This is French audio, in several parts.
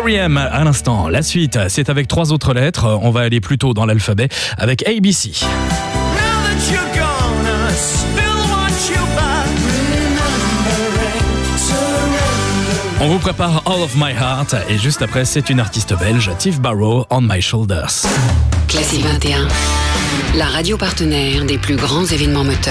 R.E.M. à l'instant. La suite, c'est avec 3 autres lettres. On va aller plutôt dans l'alphabet avec ABC. On vous prépare All of My Heart et juste après, c'est une artiste belge, Tiff Barrow, On My Shoulders. Classique 21, la radio partenaire des plus grands événements moteurs.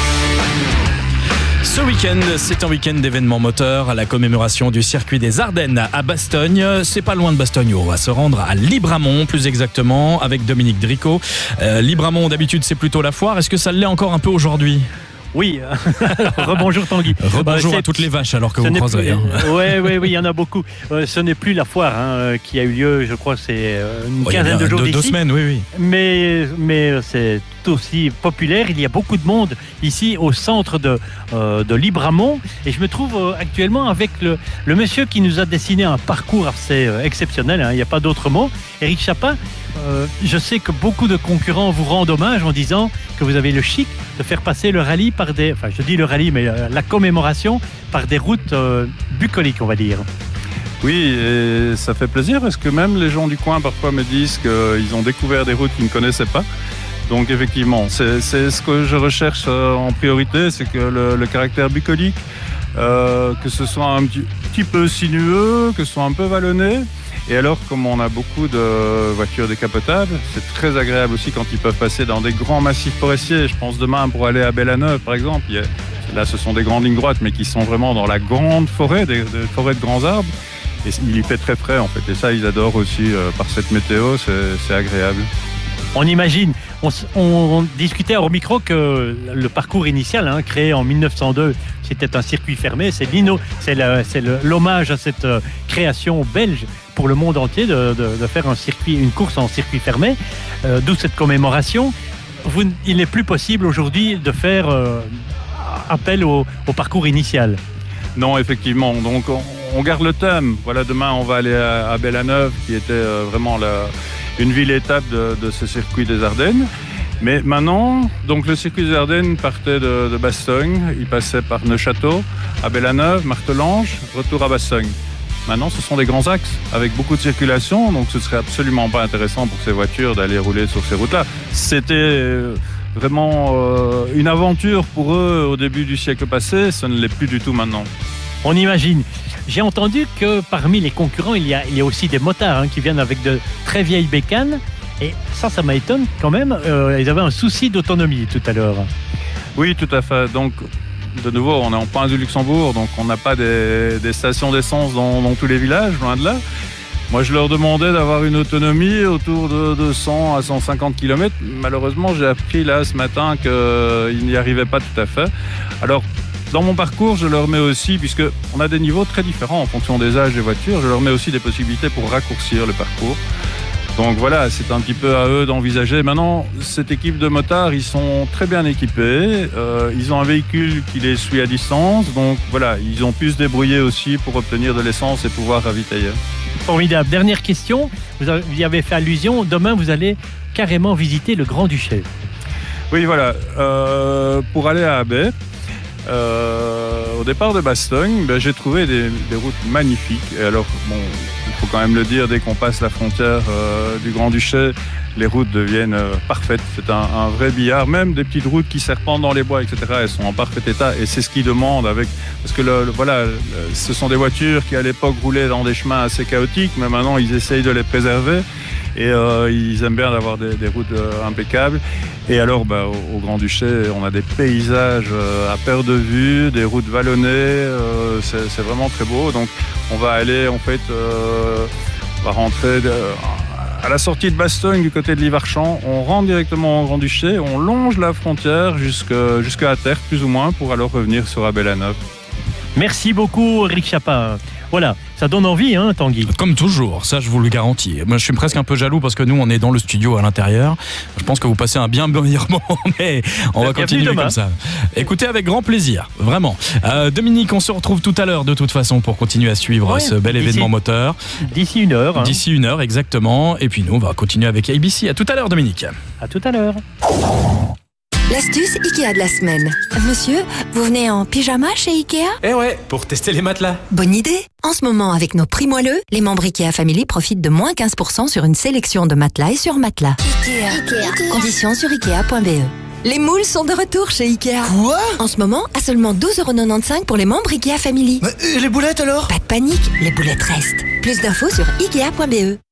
Ce week-end, c'est un week-end d'événements moteurs à la commémoration du circuit des Ardennes à Bastogne. C'est pas loin de Bastogne, on va se rendre à Libramont, plus exactement, avec Dominique Dricot. Libramont, d'habitude, c'est plutôt la foire. Est-ce que ça l'est encore un peu aujourd'hui ? Oui, rebonjour Tanguy. Rebonjour à toutes les vaches alors que vous croiserez. Oui, il y en a beaucoup. Ce n'est plus la foire qui a eu lieu, je crois, c'est une quinzaine de jours d'ici. 2 semaines, oui. Mais c'est aussi populaire. Il y a beaucoup de monde ici au centre de Libramont. Et je me trouve actuellement avec le monsieur qui nous a dessiné un parcours assez exceptionnel. Il n'y a pas d'autre mot. Éric Chapin. Je sais que beaucoup de concurrents vous rendent hommage en disant que vous avez le chic de faire passer le rallye par des... Enfin, je dis le rallye, mais la commémoration par des routes bucoliques, on va dire. Oui, et ça fait plaisir parce que même les gens du coin parfois me disent qu'ils ont découvert des routes qu'ils ne connaissaient pas. Donc effectivement, c'est ce que je recherche en priorité, c'est que le caractère bucolique, que ce soit un petit peu sinueux, que ce soit un peu vallonné. Et alors, comme on a beaucoup de voitures décapotables, c'est très agréable aussi quand ils peuvent passer dans des grands massifs forestiers. Je pense demain pour aller à Bellaneuve, par exemple. Là, ce sont des grandes lignes droites, mais qui sont vraiment dans la grande forêt, des forêts de grands arbres. Et il y fait très frais, en fait. Et ça, ils adorent aussi par cette météo, c'est agréable. On imagine, on discutait au micro que le parcours initial, créé en 1902, c'était un circuit fermé. C'est l'hommage à cette création belge pour le monde entier de faire une course en circuit fermé, d'où cette commémoration. Il n'est plus possible aujourd'hui de faire appel au parcours initial. Non, effectivement. Donc on garde le thème. Voilà, demain on va aller à Bellaneuve, qui était vraiment une ville-étape de ce circuit des Ardennes. Mais maintenant, donc le circuit des Ardennes partait de Bastogne, il passait par Neufchâteau, à Bellaneuve, Martelange, retour à Bastogne. Maintenant, ce sont des grands axes avec beaucoup de circulation, donc ce serait absolument pas intéressant pour ces voitures d'aller rouler sur ces routes-là. C'était vraiment une aventure pour eux au début du siècle passé, ça ne l'est plus du tout maintenant. On imagine. J'ai entendu que parmi les concurrents, il y a aussi des motards qui viennent avec de très vieilles bécanes. Et ça m'étonne quand même. Ils avaient un souci d'autonomie tout à l'heure. Oui, tout à fait. Donc, de nouveau, on est en province du Luxembourg, donc on n'a pas des stations d'essence dans tous les villages, loin de là. Moi, je leur demandais d'avoir une autonomie autour de 100 à 150 km. Malheureusement, j'ai appris là ce matin qu'ils n'y arrivaient pas tout à fait. Alors, dans mon parcours, je leur mets aussi, puisqu'on a des niveaux très différents en fonction des âges des voitures, je leur mets aussi des possibilités pour raccourcir le parcours. Donc voilà, c'est un petit peu à eux d'envisager. Maintenant, cette équipe de motards, ils sont très bien équipés. Ils ont un véhicule qui les suit à distance. Donc voilà, ils ont pu se débrouiller aussi pour obtenir de l'essence et pouvoir ravitailler. Formidable. Dernière question. Vous y avez fait allusion. Demain, vous allez carrément visiter le Grand-Duché. Oui, voilà. Pour aller à Abbey, au départ de Bastogne, j'ai trouvé des routes magnifiques. Et alors, bon, il faut quand même le dire, dès qu'on passe la frontière du Grand-Duché, les routes deviennent parfaites. C'est un vrai billard. Même des petites routes qui serpentent dans les bois, etc., elles sont en parfait état. Et c'est ce qu'ils demandent parce que ce sont des voitures qui, à l'époque, roulaient dans des chemins assez chaotiques, mais maintenant, ils essayent de les préserver. Et ils aiment bien d'avoir des routes impeccables. Et alors, au Grand-Duché, on a des paysages à perte de vue, des routes vallonnées. C'est vraiment très beau. Donc, on va aller, en fait, on va rentrer à la sortie de Bastogne, du côté de Livarchamps. On rentre directement au Grand-Duché. On longe la frontière jusqu'à Terre, plus ou moins, pour alors revenir sur Bellaneuve. Merci beaucoup, Éric Chapin. Voilà, ça donne envie, Tanguy. Comme toujours, ça je vous le garantis. Moi je suis presque un peu jaloux parce que nous on est dans le studio à l'intérieur. Je pense que vous passez un bien meilleur moment, mais on va continuer comme ça. Écoutez avec grand plaisir, vraiment. Dominique, on se retrouve tout à l'heure de toute façon pour continuer à suivre ce bel événement moteur. D'ici 1 heure. D'ici 1 heure, exactement. Et puis nous on va continuer avec ABC. À tout à l'heure, Dominique. À tout à l'heure. L'astuce Ikea de la semaine. Monsieur, vous venez en pyjama chez Ikea ? Eh ouais, pour tester les matelas. Bonne idée. En ce moment, avec nos prix moelleux, les membres Ikea Family profitent de moins 15% sur une sélection de matelas et sur matelas. Ikea. Conditions sur Ikea.be. Les moules sont de retour chez Ikea. Quoi ? En ce moment, à seulement 12,95€ pour les membres Ikea Family. Et les boulettes alors ? Pas de panique, les boulettes restent. Plus d'infos sur Ikea.be.